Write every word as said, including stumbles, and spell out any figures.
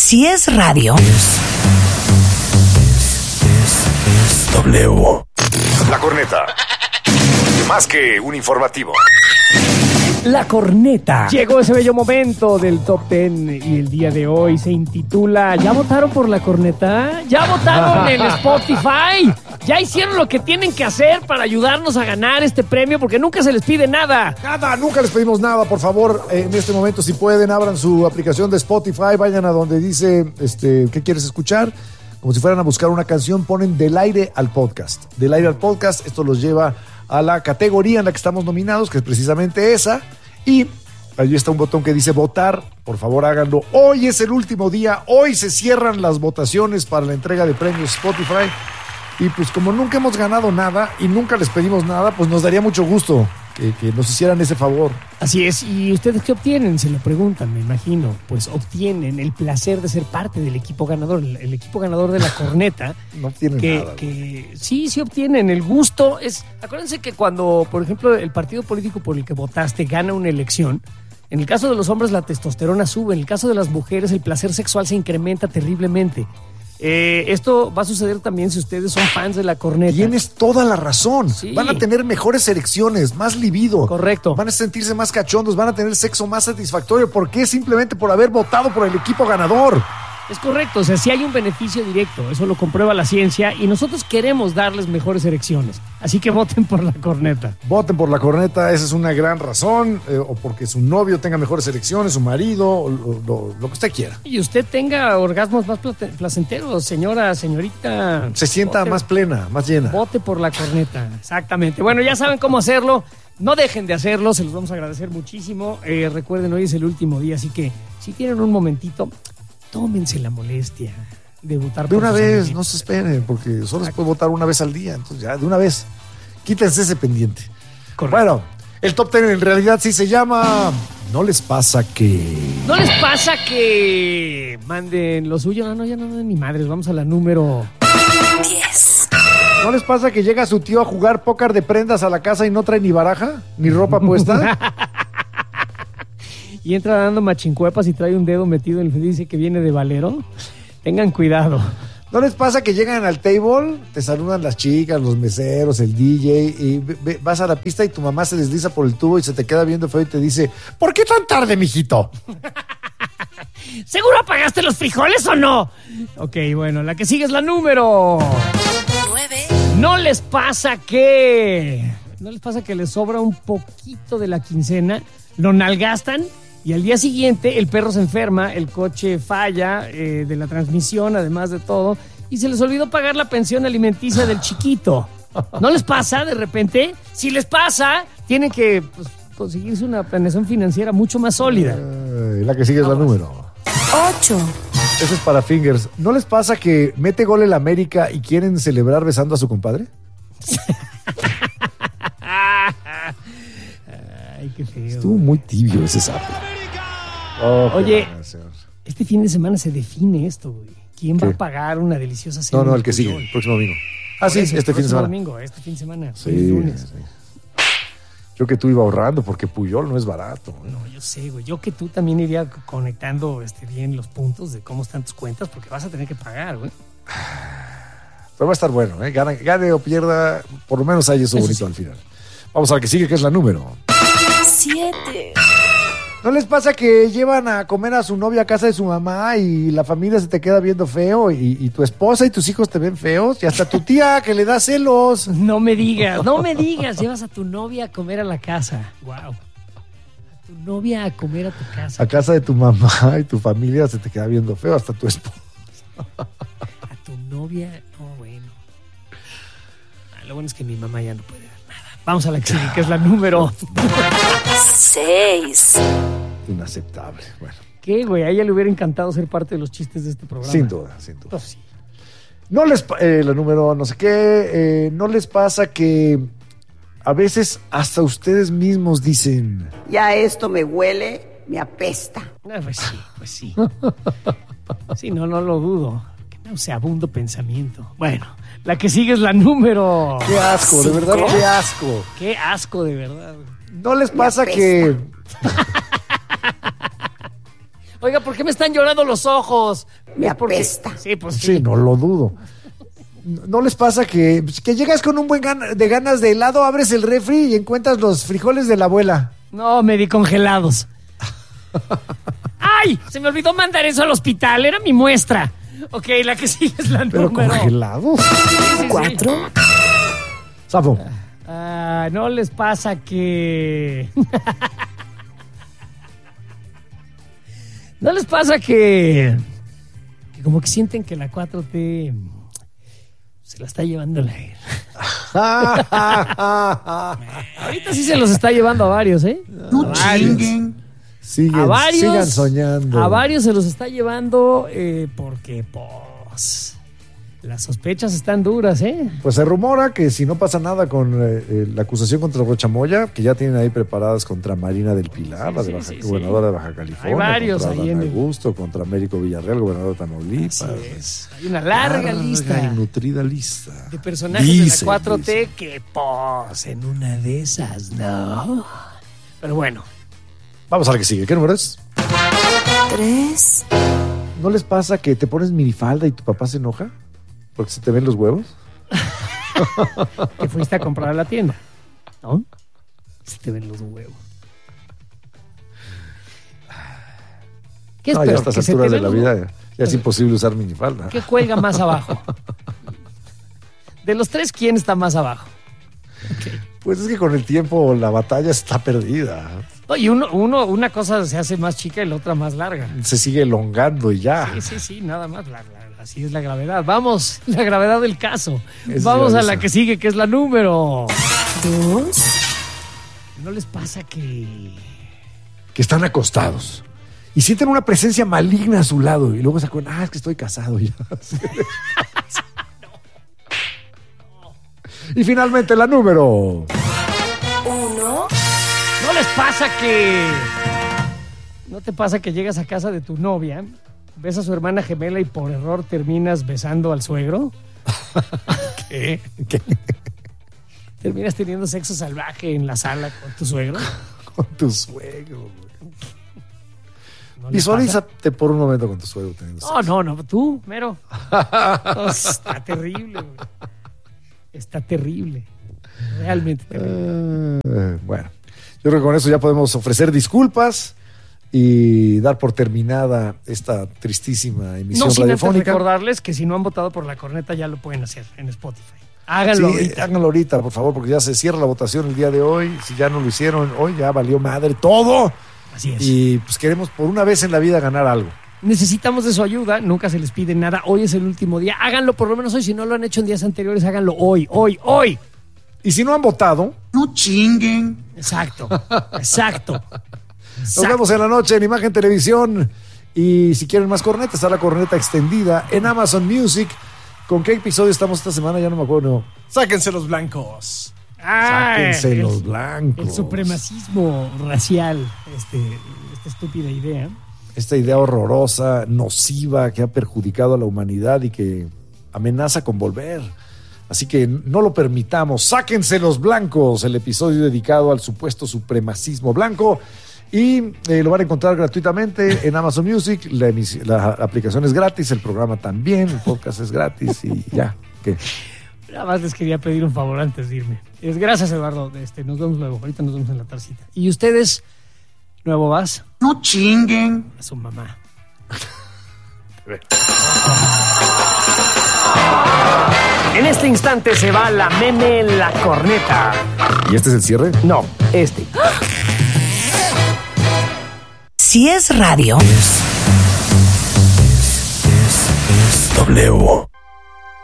Si es radio. Es, es, es W. La Corneta. Más que un informativo. La Corneta. Llegó ese bello momento del Top Ten y el día de hoy se intitula ¿Ya votaron por La Corneta? ¿Ya votaron en Spotify? ¿Ya hicieron lo que tienen que hacer para ayudarnos a ganar este premio? Porque nunca se les pide nada. Nada, nunca les pedimos nada. Por favor, en este momento, si pueden, abran su aplicación de Spotify, vayan a donde dice, este, ¿qué quieres escuchar? Como si fueran a buscar una canción, ponen Del Aire al Podcast. Del Aire al Podcast, esto los lleva a la categoría en la que estamos nominados, que es precisamente esa, y ahí está un botón que dice votar. Por favor, háganlo. Hoy es el último día, hoy se cierran las votaciones para la entrega de premios Spotify, y pues como nunca hemos ganado nada y nunca les pedimos nada, pues nos daría mucho gusto que, que nos hicieran ese favor. Así es, ¿y ustedes qué obtienen? Se lo preguntan, me imagino. Pues obtienen el placer de ser parte del equipo ganador, el, el equipo ganador de La Corneta. No obtienen que, nada. Que, sí, sí obtienen. El gusto es... Acuérdense que cuando, por ejemplo, el partido político por el que votaste gana una elección, en el caso de los hombres la testosterona sube, en el caso de las mujeres el placer sexual se incrementa terriblemente. Eh, esto va a suceder también si ustedes son fans de La Corneta. Tienes toda la razón. Sí. Van a tener mejores erecciones, más libido. Correcto. Van a sentirse más cachondos, van a tener sexo más satisfactorio. ¿Por qué? Simplemente por haber votado por el equipo ganador. Es correcto, o sea, sí hay un beneficio directo, eso lo comprueba la ciencia y nosotros queremos darles mejores erecciones, así que voten por La Corneta. Voten por La Corneta, esa es una gran razón, eh, o porque su novio tenga mejores erecciones, su marido, o, o, lo, lo que usted quiera. Y usted tenga orgasmos más placenteros, señora, señorita. Se sienta vote, más plena, más llena. Vote por La Corneta, exactamente. Bueno, ya saben cómo hacerlo, no dejen de hacerlo, se los vamos a agradecer muchísimo. Eh, recuerden, hoy es el último día, así que si tienen un momentito... Tómense la molestia de votar de por una sus vez, amigos. no se esperen, porque solo se puede votar una vez al día. Entonces ya, de una vez, quítense ese pendiente. Correcto. Bueno, el Top Ten en realidad sí se llama ¿No les pasa que...? ¿No les pasa que manden lo suyo? No, no, ya no, no, ni madres, vamos a la número... diez. ¿No les pasa que llega su tío a jugar póker de prendas a la casa y no trae ni baraja, ni ropa puesta? Y entra dando machincuepas y trae un dedo metido en el y dice que viene de valero. Tengan cuidado. ¿No les pasa que llegan al table, te saludan las chicas, los meseros, el D J, y ve, vas a la pista y tu mamá se desliza por el tubo y se te queda viendo feo y te dice, ¿por qué tan tarde, mijito? ¿Seguro apagaste los frijoles o no? Ok, bueno, la que sigue es la número... nueve. ¿No les pasa que... ¿No les pasa que les sobra un poquito de la quincena? Lo nalgastan y al día siguiente el perro se enferma, el coche falla eh, de la transmisión, además de todo, y se les olvidó pagar la pensión alimenticia del chiquito. ¿No les pasa de repente? Si les pasa, tienen que pues, conseguirse una planeación financiera mucho más sólida. Eh, la que sigue es la número... ocho. Eso es para Fingers. ¿No les pasa que mete gol el América y quieren celebrar besando a su compadre? Ay, qué feo. Estuvo muy tibio ese sapo. Oh, Oye, este fin de semana se define esto, güey. ¿Quién ¿Qué? va a pagar una deliciosa cena? No, no, el que Puyol? sigue, el próximo domingo. Ah, Por sí, eso, este fin de próximo semana. domingo, este fin de semana. Sí, el lunes. sí. Yo que tú iba ahorrando porque Puyol no es barato. ¿no? No, yo sé, güey. Yo que tú también iría conectando este, bien los puntos de cómo están tus cuentas porque vas a tener que pagar, güey. Pero va a estar bueno, ¿eh? Gane, gane o pierda, por lo menos hay eso, Eso bonito sí. al final. Vamos a la que sigue, que es la número. siete. ¿No les pasa que llevan a comer a su novia a casa de su mamá y la familia se te queda viendo feo y, y tu esposa y tus hijos te ven feos? Y hasta tu tía que le da celos. No me digas, no me digas. Llevas a tu novia a comer a la casa. Wow. A tu novia a comer a tu casa. A casa de tu mamá y tu familia se te queda viendo feo, hasta tu esposa. A tu novia, no, bueno. Ah, lo bueno es que mi mamá ya no puede ver nada. Vamos a la que sigue, que es la número... seis. Inaceptable. Bueno, ¿Qué, güey? A ella le hubiera encantado ser parte de los chistes de este programa. sin duda, sin duda. Pues sí. No les pa- eh, la número no sé qué, eh, no les pasa que a veces hasta ustedes mismos dicen, Ya esto me huele, me apesta. Ah, pues sí, pues sí. Sí, no, no lo dudo. Qué nauseabundo pensamiento. Bueno, la que sigue es la número... qué asco, de verdad, qué asco. Qué asco, de verdad. No les pasa apesta. que Oiga, ¿por qué me están llorando los ojos? Me Es porque- apesta. Sí, pues sí. Sí, no lo dudo. ¿No les pasa que, que llegas con un buen gan- de ganas de helado, abres el refri y encuentras los frijoles de la abuela? No, me di congelados. ¡Ay! Se me olvidó mandar eso al hospital. Era mi muestra. Ok, la que sigue es la ¿Pero número. congelados? Sí, sí, sí. Cuatro. Safo. Ah, ¿no les pasa que... ¿No les pasa que... que como que sienten que la cuatro T se la está llevando la aire? Ahorita sí se los está llevando a varios, ¿eh? No chinguen. Siguen, A varios, sigan soñando. a varios se los está llevando eh, porque, pues, las sospechas están duras, ¿eh? Pues se rumora que si no pasa nada con eh, eh, la acusación contra Rocha Moya, que ya tienen ahí preparadas contra Marina del Pilar, Sí, la de sí, Baja, sí, sí. gobernadora de Baja California, Hay varios contra ahí Dan en el- Augusto, contra Américo Villarreal, gobernador de Tamaulipas. Así es. Hay una larga lista y nutrida lista. de personajes Dicen, de la cuatro T dicen. que, pues, en una de esas, ¿no? Pero bueno, Vamos a la que sigue. ¿Qué número es? Tres. ¿No les pasa que te pones minifalda y tu papá se enoja? ¿Porque se te ven los huevos? que fuiste a comprar a la tienda, ¿no? Se te ven los huevos. ¿Qué es No, ya a peor? estas ¿Que se te alturas de ven la los vida huevos? ya, ya es imposible usar minifalda. ¿Qué cuelga más abajo? De los tres, ¿quién está más abajo? Pues es que con el tiempo la batalla está perdida. No, y uno, uno, una cosa se hace más chica y la otra más larga. Se sigue elongando y ya. Sí, sí, sí, nada más. la- la- así es la gravedad. Vamos, la gravedad del caso. Es Vamos a gravísimo. la que sigue, que es la número. Dos. ¿No les pasa que... Que están acostados y sienten una presencia maligna a su lado y luego se acuerdan, ah, es que estoy casado ya. Y finalmente la número. Uno. ¿No les pasa que... ¿No te pasa que llegas a casa de tu novia, ves a su hermana gemela y por error terminas besando al suegro? ¿Qué? ¿Qué? ¿Terminas teniendo sexo salvaje en la sala con tu suegro? Con tu suegro. güey. ¿No les Visualízate por un momento con tu suegro teniendo pasa? sexo. No, no, no, tú, mero. Oh, está terrible, güey. Está terrible. Realmente terrible. Eh, bueno, yo creo que con eso ya podemos ofrecer disculpas y dar por terminada esta tristísima emisión No sin antes radiofónica. recordarles que si no han votado por la corneta ya lo pueden hacer en Spotify. Háganlo Sí, ahorita. háganlo ahorita, por favor, porque ya se cierra la votación el día de hoy. Si ya no lo hicieron, hoy ya valió madre todo. Así es. Y pues queremos por una vez en la vida ganar algo. Necesitamos de su ayuda, nunca se les pide nada. Hoy es el último día. Háganlo por lo menos hoy. Si no lo han hecho en días anteriores, háganlo hoy, hoy, hoy. Y si no han votado, No chinguen. Exacto, exacto. nos vemos en la noche en Imagen Televisión. Y si quieren más cornetas, está la corneta extendida en Amazon Music. ¿Con qué episodio estamos esta semana? Ya no me acuerdo. Sáquense los blancos. Ah, Sáquense el- los blancos. El supremacismo racial, este, esta estúpida idea. Esta idea horrorosa, nociva, que ha perjudicado a la humanidad y que amenaza con volver. Así que no lo permitamos. Sáquense los blancos, el episodio dedicado al supuesto supremacismo blanco. Y eh, lo van a encontrar gratuitamente en Amazon Music. La, emisi- la aplicación es gratis, el programa también, el podcast es gratis y ya. ¿Qué? Nada más les quería pedir un favor antes de irme. Es, gracias, Eduardo. Este, nos vemos luego. Ahorita nos vemos en la tardecita. Y ustedes, nuevo vas No chinguen. a su mamá. En este instante se va la meme la corneta. ¿Y este es el cierre? No, este. Si es radio. W.